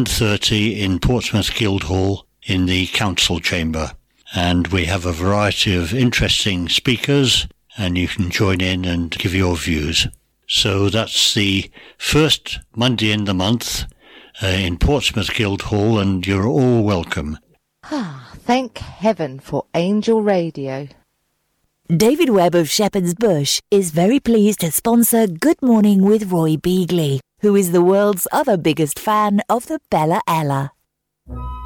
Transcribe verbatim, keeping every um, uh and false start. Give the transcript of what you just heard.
thirty in Portsmouth Guildhall in the council chamber. And we have a variety of interesting speakers, and you can join in and give your views. So that's the first Monday in the month uh, in Portsmouth Guildhall, and you're all welcome. Ah, thank heaven for Angel Radio. David Webb of Shepherd's Bush is very pleased to sponsor Good Morning with Roy Beagley, who is the world's other biggest fan of the Bella Ella.